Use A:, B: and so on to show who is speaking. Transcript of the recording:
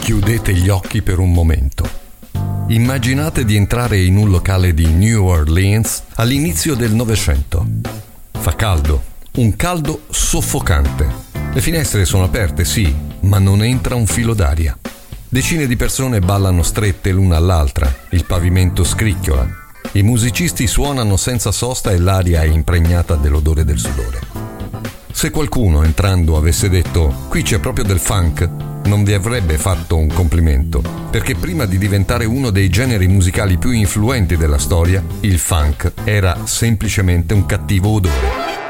A: Chiudete gli occhi per un momento. Immaginate di entrare in un locale di New Orleans all'inizio del Novecento. Fa caldo, un caldo soffocante. Le finestre sono aperte, sì, ma non entra un filo d'aria. Decine di persone ballano strette l'una all'altra, il pavimento scricchiola. I musicisti suonano senza sosta e l'aria è impregnata dell'odore del sudore. Se qualcuno entrando avesse detto «qui c'è proprio del funk», non vi avrebbe fatto un complimento, perché prima di diventare uno dei generi musicali più influenti della storia, il funk era semplicemente un cattivo odore.